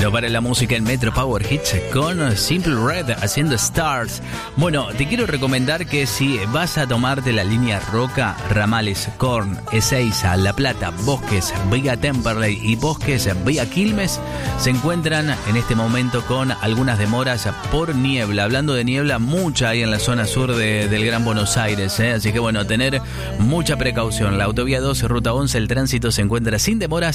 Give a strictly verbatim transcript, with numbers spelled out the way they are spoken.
Lo para la música en Metro Power Hits con Simple Red haciendo Stars. Bueno, te quiero recomendar que si vas a tomarte la línea Roca, ramales Korn, Ezeiza, La Plata, Bosques, vía Temperley y Bosques vía Quilmes, se encuentran en este momento con algunas demoras por niebla. Hablando de niebla, mucha hay en la zona sur de, del Gran Buenos Aires, ¿eh? Así que bueno, tener mucha precaución. La autovía doce, ruta once, el tránsito se encuentra sin demoras